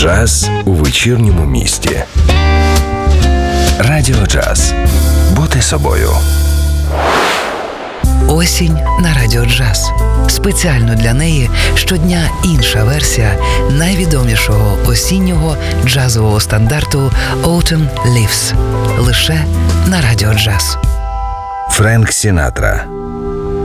Джаз у вечірньому місті. Радіо Джаз. Бути собою. Осінь на Радіо Джаз. Спеціально для неї щодня інша версія найвідомішого осіннього джазового стандарту «Autumn Leaves». Лише на Радіо Джаз. Френк Сінатра.